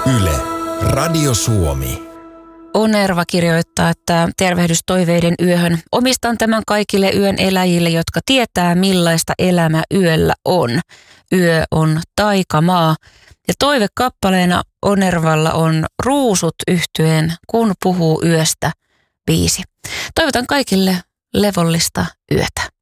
Yle, Radio Suomi. Onerva kirjoittaa, että tervehdys toiveiden yöhön. Omistan tämän kaikille yön eläjille, jotka tietää millaista elämä yöllä on. Yö on taikamaa. Ja toivekappaleena Onervalla on Ruusut yhtyeen Kun puhuu yöstä biisi. Toivotan kaikille levollista yötä.